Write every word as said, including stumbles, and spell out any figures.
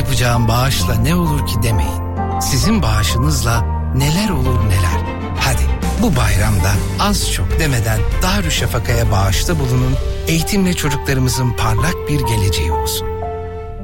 yapacağım bağışla ne olur ki demeyin. Sizin bağışınızla neler olur neler. Hadi bu bayramda az çok demeden Darüşşafaka'ya bağışta bulunun. Eğitimle çocuklarımızın parlak bir geleceği olsun.